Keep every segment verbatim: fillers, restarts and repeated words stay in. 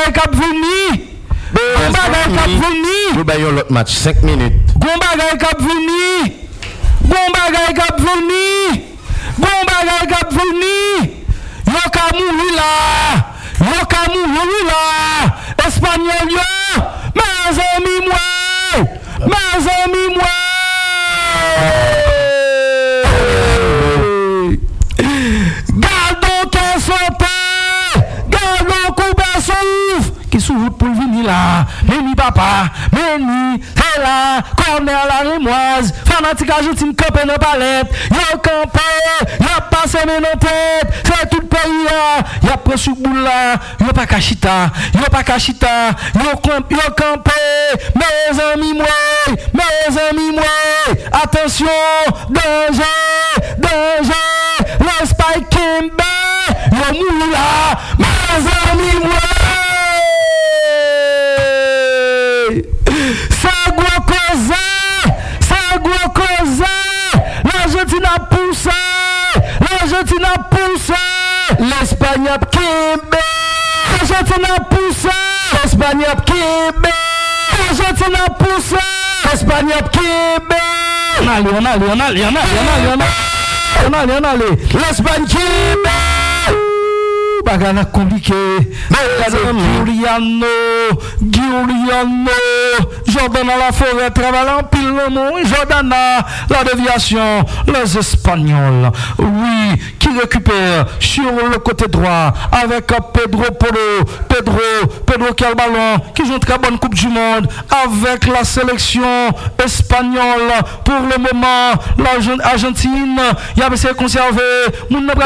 bagay kap vini. Gon bagay kap vini. Nous baillons l'autre match cinq minutes. Gon bagay kap vini. Gon bagay kap vini. Gon bagay kap vini. Yo ka mouri là. Yo ka mouri là. Espagnol yo. Mes amis moi. Mes amis moi. Gardons qu'un sauté. Gardons qu'on s'ouvre. Qui s'ouvre pour venir là. Meni papa. Meni. C'est là. Corner la rémoise. Fanatique argentine campé dans palette. Yo campé. Yo passé mais dans tête. C'est tout le pays là. Yo pris sous boule là. Yo pas cachita. Yo pas cachita. Yo campé. Yo campé. Mes amis moi. Mes amis moi. Attention. Danger. Danger. L'Espagne Kimbe. Yo mou là. Mes amis moi. C'est gros cause. C'est gros cause. L'Argentine a poussé. L'Argentine a poussé. L'Espagne a Kimbe. L'Argentine a poussé. L'Espagne a Kimbe. L'Argentine a poussé. L'Espagne a Kimbe. On allait, on allait, on allait, on allait, on allait, on allait, on allait. L'Espagne Kimbe. Bagana compliqué. Giuliano, Giuliano, Jordan à la forêt, travaille en pile le mot, Jordana, la déviation, les Espagnols, oui, qui récupère sur le côté droit avec Pedro Polo, Pedro, Pedro qui a le ballon, qui joue une très bonne Coupe du Monde avec la sélection espagnole. Pour le moment, l'Argentine, il y a essayé de conserver, mon devant,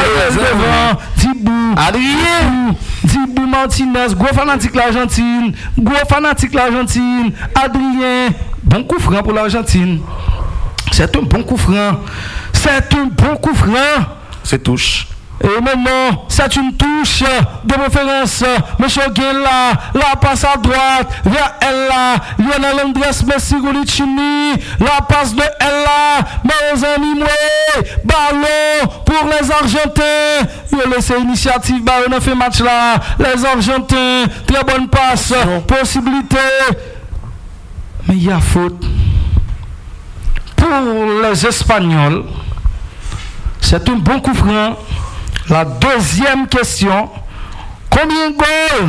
Dibou, Adrien, Dibou Martinez, gros fanatique l'Argentine, gros fanatique l'Argentine, Adrien, bon coup franc pour l'Argentine. C'est un bon coup franc. C'est un bon coup franc. C'est touche. Et maintenant, c'est une touche de référence. Monsieur Guella, la passe à droite, vers Ella, Lionel Andrés Messi Golicini, la passe de Ella, mes amis, moi, ballon pour les Argentins. Il a laissé l'initiative, ballon a fait match là. Les Argentins, très bonne passe, possibilité. Mais il y a faute. Pour les Espagnols, c'est un bon coup franc. La deuxième question, combien de goals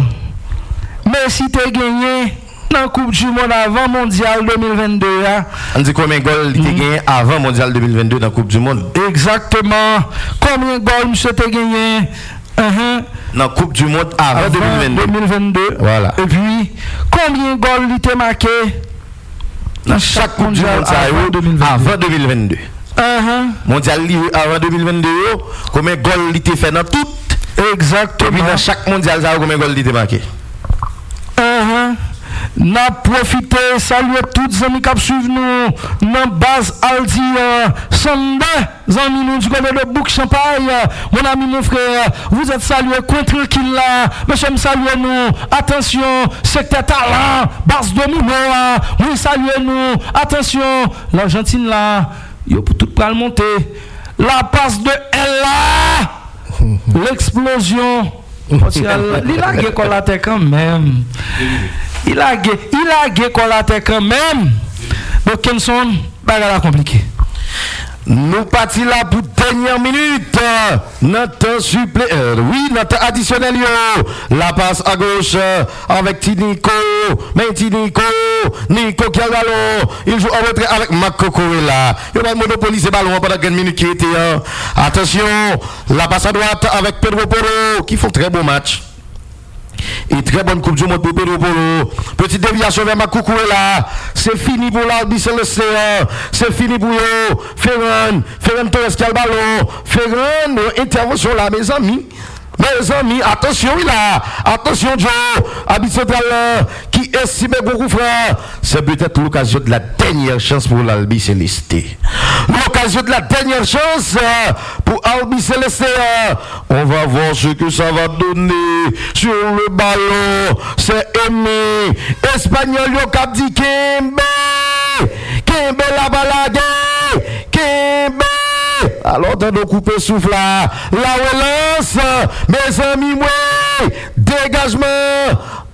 Messi t'a gagné dans la Coupe du Monde avant Mondial deux mille vingt-deux? Hein? On dit combien de goals il t'a gagné avant Mondial deux mille vingt-deux dans la Coupe du Monde? Exactement. Combien de goals monsieur t'a gagné uh-huh. dans la Coupe du Monde avant, avant deux mille vingt-deux? deux mille vingt-deux. Voilà. Et puis, combien de goals il t'a marqué dans chaque Coupe du Monde avant deux mille vingt-deux? Avant deux mille vingt-deux. Uh-huh. Mondial avant deux mille vingt-deux, combien de goals il t'a fait dans tout? Exactement. Et puis dans chaque mondial, ça combien de goals il t'a marqué? Uh-huh. N'a profité, saluer toutes les amis qui suivent nous dans base Aldi Sunday, amis nous du côté de Bouc Champagne, mon ami, mon frère, vous êtes salués, coin tranquille là, monsieur me salue nous, attention, secteur talent, base domino, oui saluez nous, attention, l'Argentine là, yo pour tout pral monter, la passe de Ella, l'explosion. Il a gagné qu'on la terre quand même. Il a gagné, il a gagné qu'on la terre quand même. Donc, Kenson, bagarre compliqué. Nous partons là pour dernière minute. Notre supplé, euh, oui, notre additionnel yo. La passe à gauche avec Tinico. Mais Tinico, Nico qui a le ballon. Il joue en retrait avec Marco Corella. Il va monopoliser le ballon pendant quelques minutes qui était. Hein. Attention, la passe à droite avec Pedro Polo qui font très beau match. Et très bonne Coupe du Monde pour Pedro Polo. Petite déviation vers Makukuela. C'est fini pour l'Arbi Célestin. C'est fini pour eux. Ferran. Ferran Torres qui a le ballon. Ferran, intervention là, mes amis. Mes amis, attention, il a. Attention, Joe. Arbitre central qui estime beaucoup frère. C'est peut-être l'occasion de la dernière chance pour l'Albi Célestin. L'occasion de la dernière chance pour Albi Célestin. On va voir ce que ça va donner sur le ballon. C'est Aimé. Espagnol, yo cap dit Kembe. Kembe la balade. Kembe. Alors, dans nos coupés souffle là, la relance, mes amis, moi, dégagement,